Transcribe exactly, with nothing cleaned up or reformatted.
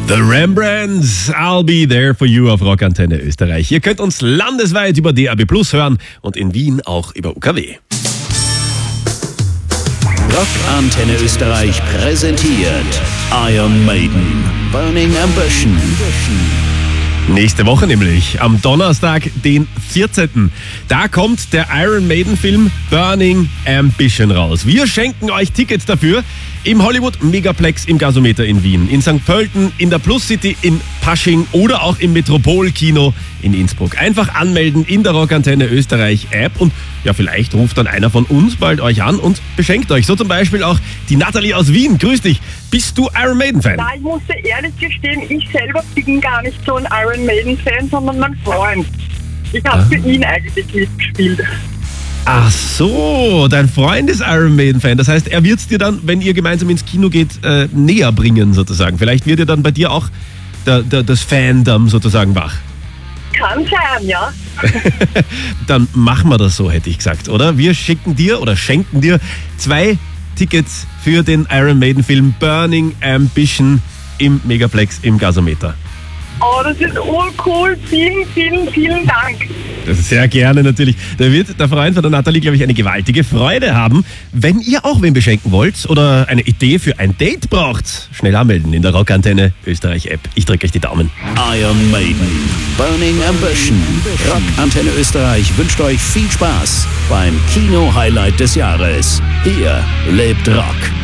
The Rembrandts, I'll be there for you auf Rockantenne Österreich. Ihr könnt uns landesweit über D A B Plus hören und in Wien auch über U K W. Rockantenne Österreich präsentiert Iron Maiden, Burning Ambition. Nächste Woche nämlich, am Donnerstag, den vierzehnten Da kommt der Iron Maiden Film Burning Ambition raus. Wir schenken euch Tickets dafür im Hollywood Megaplex im Gasometer in Wien, in Sankt Pölten, in der Plus City in Pasching oder auch im Metropol-Kino in Innsbruck. Einfach anmelden in der Rockantenne Österreich App und ja, vielleicht ruft dann einer von uns bald euch an und beschenkt euch. So zum Beispiel auch die Nathalie aus Wien. Grüß dich. Bist du Iron Maiden-Fan? Na, ich musste ehrlich gestehen, ich selber bin gar nicht so ein Iron Maiden-Fan, sondern mein Freund. Ich habe Ah. für ihn eigentlich mitgespielt. Ach so, dein Freund ist Iron Maiden-Fan. Das heißt, er wird es dir dann, wenn ihr gemeinsam ins Kino geht, äh, näher bringen sozusagen. Vielleicht wird er dann bei dir auch der, der, das Fandom sozusagen wach. Kann sein, ja. Dann machen wir das so, hätte ich gesagt, oder? Wir schicken dir oder schenken dir zwei Tickets für den Iron Maiden Film Burning Ambition im Megaplex im Gasometer. Oh, das ist urcool. Vielen, vielen, vielen Dank. Das ist sehr gerne natürlich. Da wird der Freund von der Nathalie, glaube ich, eine gewaltige Freude haben. Wenn ihr auch wen beschenken wollt oder eine Idee für ein Date braucht, schnell anmelden in der Rockantenne Österreich App. Ich drücke euch die Daumen. Iron Maiden, Burning Ambition. Rockantenne Österreich wünscht euch viel Spaß beim Kino-Highlight des Jahres. Hier lebt Rock.